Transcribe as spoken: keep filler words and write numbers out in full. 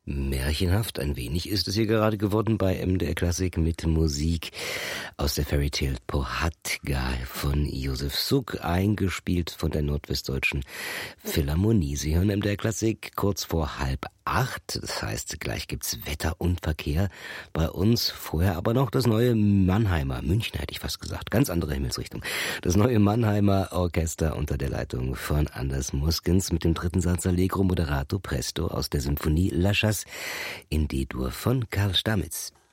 Märchenhaft ein wenig ist es hier gerade geworden bei M D R Klassik mit Musik aus der Fairy Tale Pohádka von Josef Suk, eingespielt von der Nordwestdeutschen Philharmonie. Sie hören M D R Klassik kurz vor halb acht, das heißt, gleich gibt's Wetter und Verkehr bei uns. Vorher aber noch das neue Mannheimer, München hätte ich fast gesagt, ganz andere Himmelsrichtung. Das neue Mannheimer Orchester unter der Leitung von Anders Muskens mit dem dritten Satz Allegro Moderato Presto aus der Symphonie La Chasse in D-Dur von Karl Stamitz.